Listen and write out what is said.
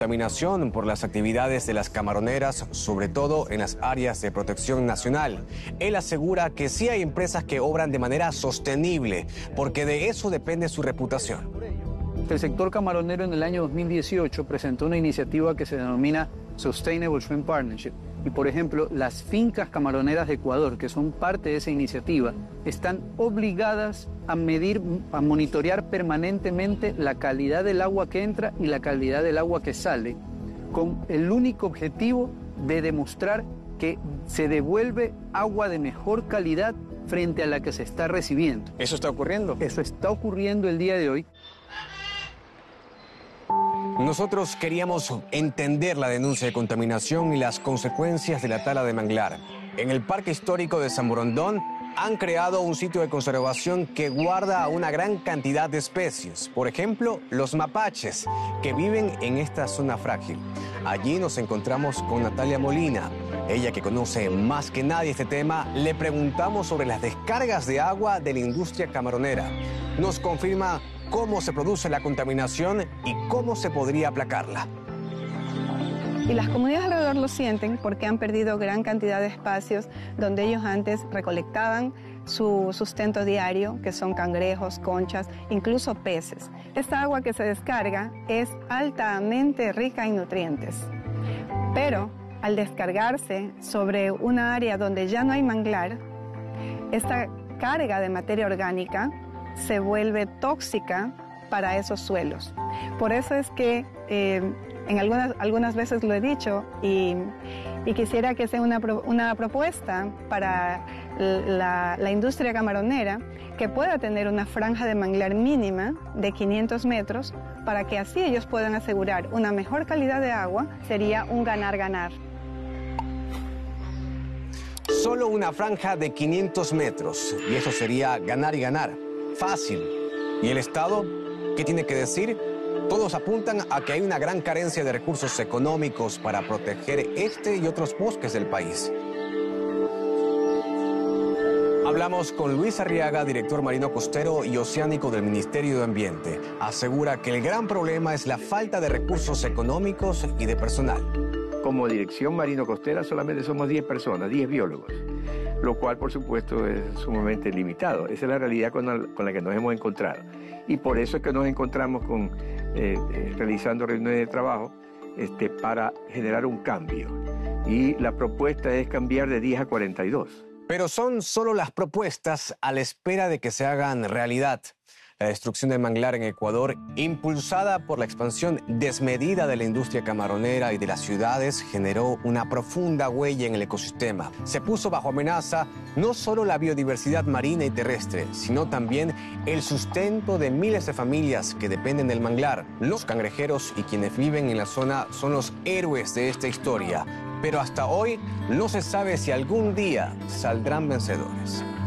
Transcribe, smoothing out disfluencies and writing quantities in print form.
Contaminación por las actividades de las camaroneras, sobre todo en las áreas de protección nacional. Él asegura que sí hay empresas que obran de manera sostenible, porque de eso depende su reputación. El sector camaronero en el año 2018 presentó una iniciativa que se denomina Sustainable Shrimp Partnership. Y, por ejemplo, las fincas camaroneras de Ecuador, que son parte de esa iniciativa, están obligadas a medir, a monitorear permanentemente la calidad del agua que entra y la calidad del agua que sale, con el único objetivo de demostrar que se devuelve agua de mejor calidad frente a la que se está recibiendo. ¿Eso está ocurriendo? Eso está ocurriendo el día de hoy. Nosotros queríamos entender la denuncia de contaminación y las consecuencias de la tala de manglar. En el Parque Histórico de San Borondón han creado un sitio de conservación que guarda una gran cantidad de especies. Por ejemplo, los mapaches, que viven en esta zona frágil. Allí nos encontramos con Natalia Molina. Ella, que conoce más que nadie este tema, le preguntamos sobre las descargas de agua de la industria camaronera. Nos confirma cómo se produce la contaminación y cómo se podría aplacarla. Y las comunidades alrededor lo sienten porque han perdido gran cantidad de espacios donde ellos antes recolectaban su sustento diario, que son cangrejos, conchas, incluso peces. Esta agua que se descarga es altamente rica en nutrientes, pero al descargarse sobre una área donde ya no hay manglar, esta carga de materia orgánica se vuelve tóxica para esos suelos. Por eso es que en algunas veces lo he dicho y quisiera que sea una propuesta para la industria camaronera que pueda tener una franja de manglar mínima de 500 metros para que así ellos puedan asegurar una mejor calidad de agua. Sería un ganar-ganar. Solo una franja de 500 metros y eso sería ganar y ganar. Fácil. ¿Y el Estado qué tiene que decir? Todos apuntan a que hay una gran carencia de recursos económicos para proteger este y otros bosques del país. Hablamos con Luis Arriaga, director marino costero y oceánico del Ministerio de Ambiente. Asegura que el gran problema es la falta de recursos económicos y de personal. Como dirección marino-costera solamente somos 10 personas, 10 biólogos, lo cual por supuesto es sumamente limitado. Esa es la realidad con la que nos hemos encontrado. Y por eso es que nos encontramos realizando reuniones de trabajo para generar un cambio. Y la propuesta es cambiar de 10 a 42. Pero son solo las propuestas a la espera de que se hagan realidad. La destrucción del manglar en Ecuador, impulsada por la expansión desmedida de la industria camaronera y de las ciudades, generó una profunda huella en el ecosistema. Se puso bajo amenaza no solo la biodiversidad marina y terrestre, sino también el sustento de miles de familias que dependen del manglar. Los cangrejeros y quienes viven en la zona son los héroes de esta historia, pero hasta hoy no se sabe si algún día saldrán vencedores.